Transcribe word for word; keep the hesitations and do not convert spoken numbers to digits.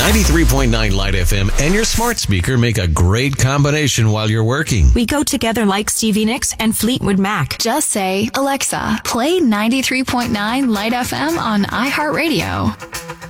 ninety-three point nine Light F M and your smart speaker make a great combination while you're working. We go together like Stevie Nicks and Fleetwood Mac. Just say, Alexa, play ninety-three point nine Light F M on iHeartRadio.